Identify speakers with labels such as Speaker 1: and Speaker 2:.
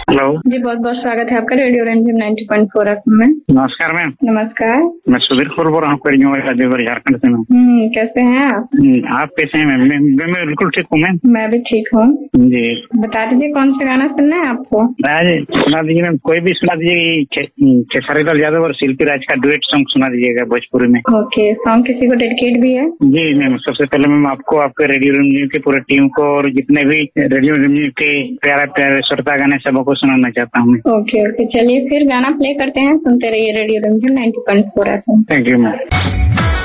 Speaker 1: Hello
Speaker 2: जी, बहुत बहुत स्वागत है आपका रेडियो रंजन 90.4 एफएम में।
Speaker 1: नमस्कार मैम।
Speaker 2: नमस्कार।
Speaker 1: मैं सुधीर खोल बोल रहा हूँ देवर झारखंड से।
Speaker 2: कैसे हैं आप?
Speaker 1: आप कैसे हैं मैम? मैं बिल्कुल ठीक हूँ मैम।
Speaker 2: मैं भी ठीक हूँ जी। बता दीजिए कौन सा गाना सुनना है आपको?
Speaker 1: आज सुना दीजिए मैम, कोई भी सुना दीजिए। खेसारी लाल यादव और शिल्पी राज का डुएट सॉन्ग सुना दीजिएगा भोजपुरी में।
Speaker 2: ओके, सॉन्ग किसी को डेडिकेट भी है?
Speaker 1: जी मैम, सबसे पहले मैम आपको, आपके रेडियो रंजन की पूरी टीम को और जितने भी रेडियो रंजन के प्यारे प्यारे श्रोता गाने सबको सुनाना चाहता हूँ।
Speaker 2: ओके, चलिए फिर गाना प्ले करते हैं, सुनते रहिए radio Ranjan 90.4 FM.
Speaker 1: Thank you ma'am.